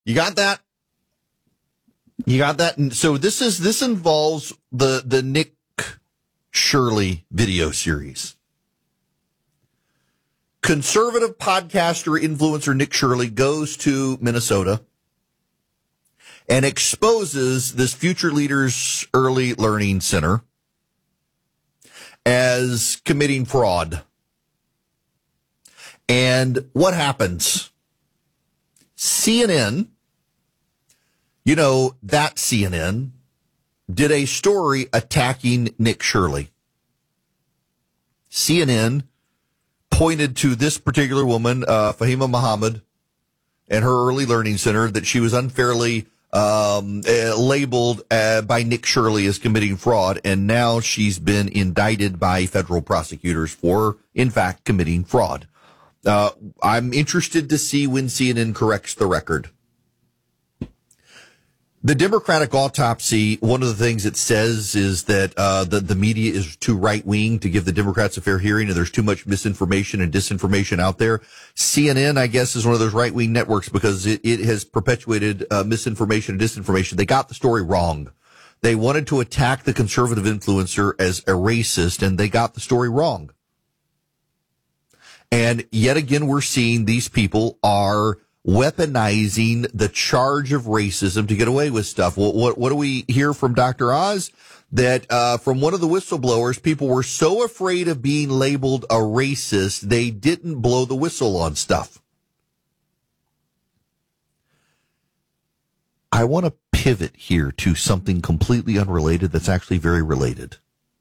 You got that? You got that? And so this involves the Nick Shirley video series. Conservative podcaster influencer Nick Shirley goes to Minnesota and exposes this Future Leaders Early Learning Center as committing fraud. And what happens? CNN, you know, that CNN, did a story attacking Nick Shirley. CNN pointed to this particular woman, Fahima Muhammad, and her early learning center, that she was unfairly labeled by Nick Shirley as committing fraud, and now she's been indicted by federal prosecutors for, in fact, committing fraud. I'm interested to see when CNN corrects the record. The Democratic autopsy, one of the things it says is that the media is too right-wing to give the Democrats a fair hearing, and there's too much misinformation and disinformation out there. CNN, I guess, is one of those right-wing networks because it has perpetuated misinformation and disinformation. They got the story wrong. They wanted to attack the conservative influencer as a racist, and they got the story wrong. And yet again, we're seeing these people are weaponizing the charge of racism to get away with stuff. What do we hear from Dr. Oz? That from one of the whistleblowers, people were so afraid of being labeled a racist, they didn't blow the whistle on stuff. I want to pivot here to something completely unrelated that's actually very related.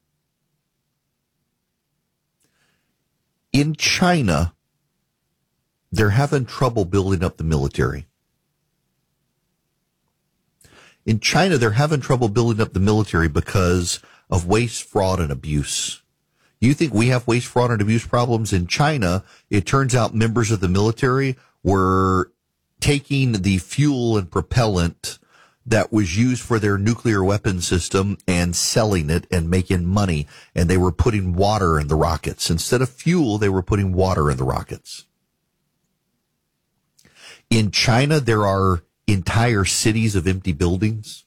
In China, they're having trouble building up the military. In China, they're having trouble building up the military because of waste, fraud, and abuse. You think we have waste, fraud, and abuse problems? In China, it turns out members of the military were taking the fuel and propellant that was used for their nuclear weapon system and selling it and making money. And they were putting water in the rockets. Instead of fuel, they were putting water in the rockets. In China, there are entire cities of empty buildings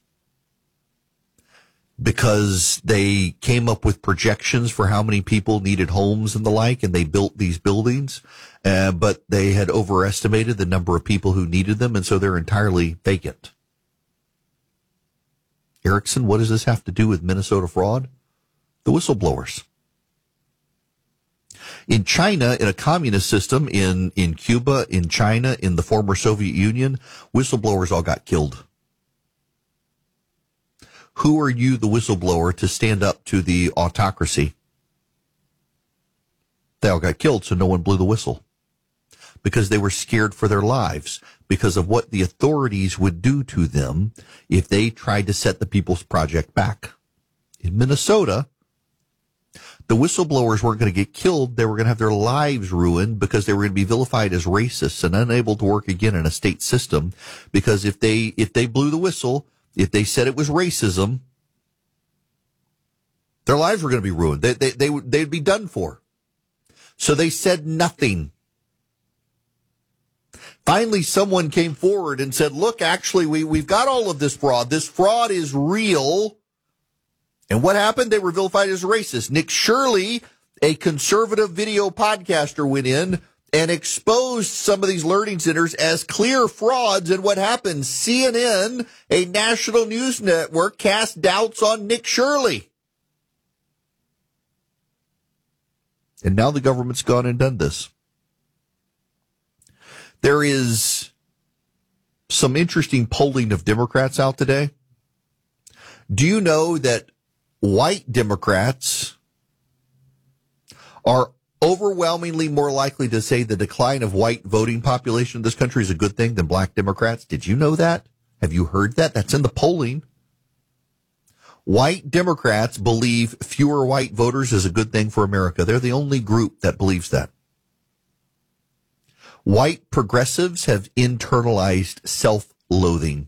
because they came up with projections for how many people needed homes and the like, and they built these buildings, but they had overestimated the number of people who needed them, and so they're entirely vacant. Erickson, what does this have to do with Minnesota fraud? The whistleblowers. In China, in a communist system, in Cuba, in China, in the former Soviet Union, whistleblowers all got killed. Who are you, the whistleblower, to stand up to the autocracy? They all got killed, so no one blew the whistle. Because they were scared for their lives, because of what the authorities would do to them if they tried to set the People's Project back. In Minnesota, the whistleblowers weren't going to get killed. They were going to have their lives ruined because they were going to be vilified as racists and unable to work again in a state system. Because if they blew the whistle, if they said it was racism, their lives were going to be ruined. They'd be done for. So they said nothing. Finally, someone came forward and said, look, actually, we've got all of this fraud. This fraud is real. And what happened? They were vilified as racist. Nick Shirley, a conservative video podcaster, went in and exposed some of these learning centers as clear frauds. And what happened? CNN, a national news network, cast doubts on Nick Shirley. And now the government's gone and done this. There is some interesting polling of Democrats out today. Do you know that white Democrats are overwhelmingly more likely to say the decline of white voting population in this country is a good thing than black Democrats? Did you know that? Have you heard that? That's in the polling. White Democrats believe fewer white voters is a good thing for America. They're the only group that believes that. White progressives have internalized self-loathing.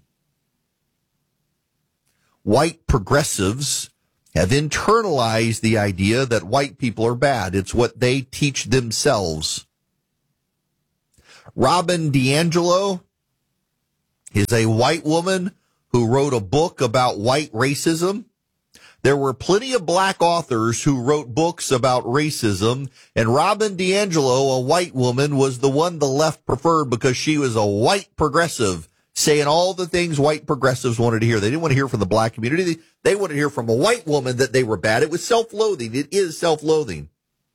White progressives have internalized the idea that white people are bad. It's what they teach themselves. Robin DiAngelo, is a white woman who wrote a book about white racism. There were plenty of black authors who wrote books about racism, and Robin DiAngelo, a white woman, was the one the left preferred because she was a white progressive, saying all the things white progressives wanted to hear. They didn't want to hear from the black community. They wanted to hear from a white woman that they were bad. It was self-loathing. It is self-loathing.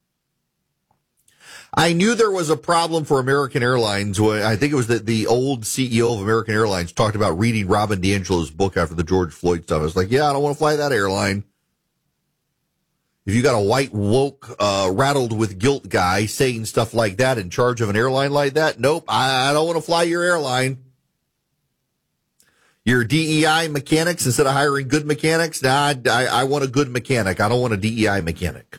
I knew there was a problem for American Airlines when I think it was that the old CEO of American Airlines talked about reading Robin DiAngelo's book after the George Floyd stuff. I was like, yeah, I don't want to fly that airline. If you got a white, woke, rattled with guilt guy saying stuff like that in charge of an airline like that, nope, I don't want to fly your airline. Your DEI mechanics, instead of hiring good mechanics, nah, I want a good mechanic. I don't want a DEI mechanic.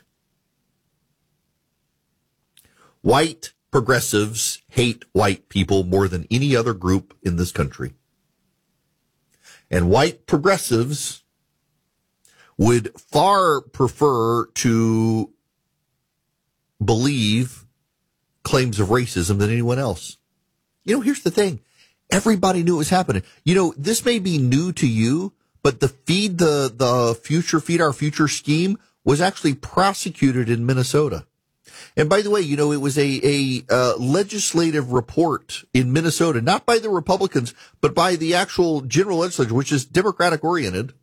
White progressives hate white people more than any other group in this country. And white progressives would far prefer to believe claims of racism than anyone else. You know, here's the thing. Everybody knew it was happening. You know, this may be new to you, but the Feed Our Future scheme was actually prosecuted in Minnesota. And by the way, you know, it was a legislative report in Minnesota, not by the Republicans, but by the actual general legislature, which is Democratic oriented,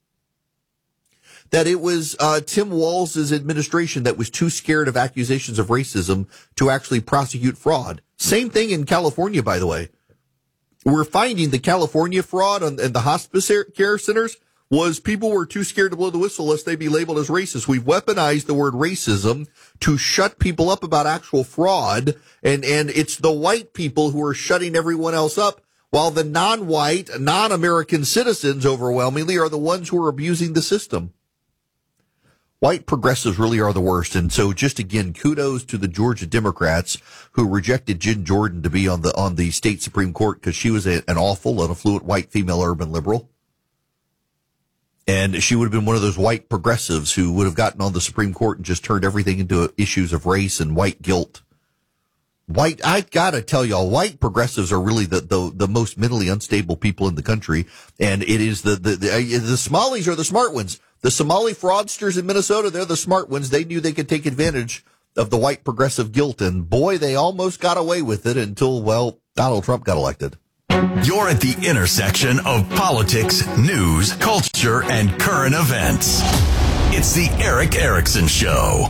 that it was Tim Walz's administration that was too scared of accusations of racism to actually prosecute fraud. Same thing in California, by the way. We're finding the California fraud and the hospice care centers was people were too scared to blow the whistle lest they be labeled as racist. We've weaponized the word racism to shut people up about actual fraud, and it's the white people who are shutting everyone else up, while the non-white, non-American citizens overwhelmingly are the ones who are abusing the system. White progressives really are the worst, and so just again, kudos to the Georgia Democrats who rejected Jen Jordan to be on the state Supreme Court because she was an awful and affluent white female urban liberal. And she would have been one of those white progressives who would have gotten on the Supreme Court and just turned everything into issues of race and white guilt. I've got to tell y'all, white progressives are really the most mentally unstable people in the country. And it is the Somalis are the smart ones. The Somali fraudsters in Minnesota, they're the smart ones. They knew they could take advantage of the white progressive guilt. And boy, they almost got away with it until, well, Donald Trump got elected. You're at the intersection of politics, news, culture, and current events. It's the Erick Erickson Show.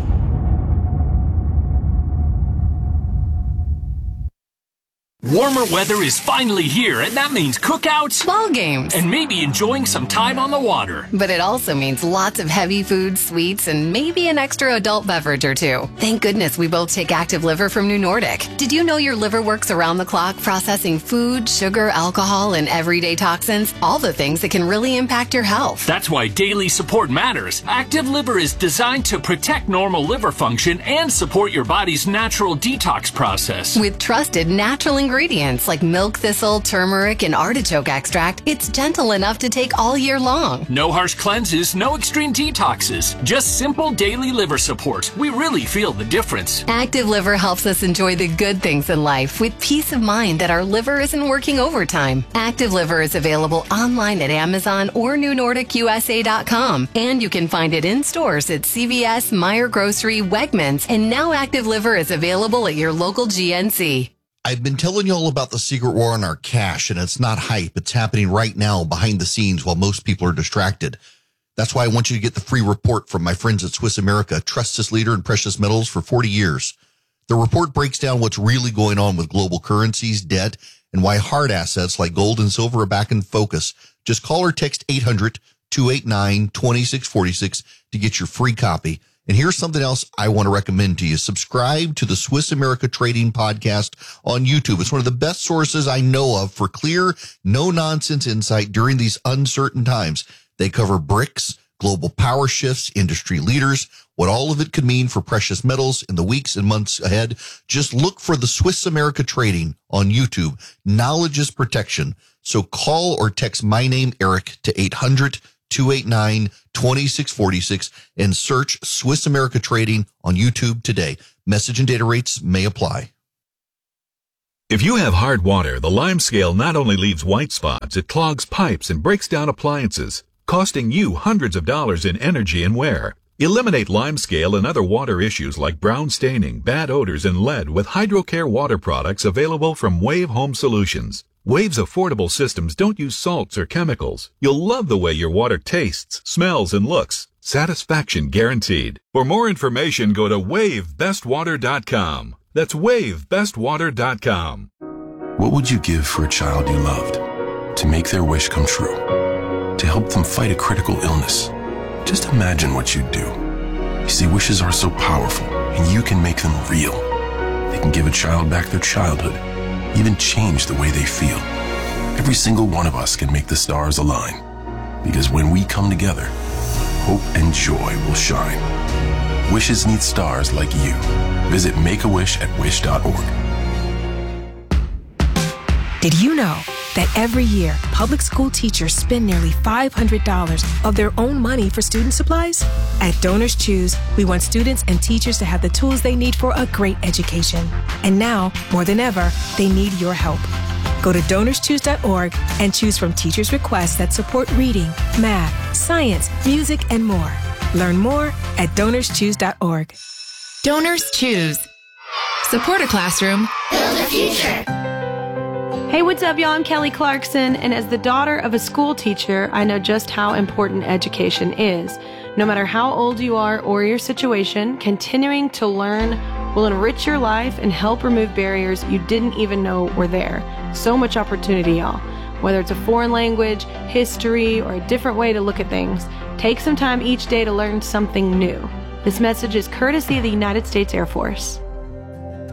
Warmer weather is finally here, and that means cookouts, ball games, and maybe enjoying some time on the water. But it also means lots of heavy food, sweets, and maybe an extra adult beverage or two. Thank goodness we both take Active Liver from New Nordic. Did you know your liver works around the clock processing food, sugar, alcohol, and everyday toxins? All the things that can really impact your health. That's why daily support matters. Active Liver is designed to protect normal liver function and support your body's natural detox process. With trusted natural ingredients like milk thistle, turmeric, and artichoke extract, it's gentle enough to take all year long. No harsh cleanses, no extreme detoxes, just simple daily liver support. We really feel the difference. Active Liver helps us enjoy the good things in life with peace of mind that our liver isn't working overtime. Active Liver is available online at Amazon or NewNordicUSA.com, and you can find it in stores at CVS, Meijer Grocery, Wegmans, and now Active Liver is available at your local GNC. I've been telling you all about the secret war on our cash, and it's not hype. It's happening right now behind the scenes while most people are distracted. That's why I want you to get the free report from my friends at Swiss America, trusted leader in precious metals for 40 years. The report breaks down what's really going on with global currencies, debt, and why hard assets like gold and silver are back in focus. Just call or text 800-289-2646 to get your free copy. And here's something else I want to recommend to you. Subscribe to the Swiss America Trading Podcast on YouTube. It's one of the best sources I know of for clear, no-nonsense insight during these uncertain times. They cover BRICS, global power shifts, industry leaders, what all of it could mean for precious metals in the weeks and months ahead. Just look for the Swiss America Trading on YouTube. Knowledge is protection. So call or text my name, Eric, to 800-289-2646 and search Swiss America Trading on YouTube today. Message and data rates may apply. If you have hard water, the Lime Scale not only leaves white spots, it clogs pipes and breaks down appliances, costing you hundreds of dollars in energy and wear. Eliminate Lime Scale and other water issues like brown staining, bad odors, and lead with HydroCare water products available from Wave Home Solutions. Wave's affordable systems don't use salts or chemicals. You'll love the way your water tastes, smells, and looks. Satisfaction guaranteed. For more information, go to WaveBestWater.com. That's WaveBestWater.com. What would you give for a child you loved? To make their wish come true? To help them fight a critical illness? Just imagine what you'd do. You see, wishes are so powerful, and you can make them real. They can give a child back their childhood, even change the way they feel. Every single one of us can make the stars align. Because when we come together, hope and joy will shine. Wishes need stars like you. Visit Make-A-Wish@wish.org. Did you know that every year, public school teachers spend nearly $500 of their own money for student supplies? At Donors Choose, we want students and teachers to have the tools they need for a great education. And now, more than ever, they need your help. Go to DonorsChoose.org and choose from teachers' requests that support reading, math, science, music, and more. Learn more at DonorsChoose.org. Donors Choose. Support a classroom. Build a future. Hey, what's up, y'all? I'm Kelly Clarkson, and as the daughter of a school teacher, I know just how important education is. No matter how old you are or your situation, continuing to learn will enrich your life and help remove barriers you didn't even know were there. So much opportunity, y'all. Whether it's a foreign language, history, or a different way to look at things, take some time each day to learn something new. This message is courtesy of the United States Air Force.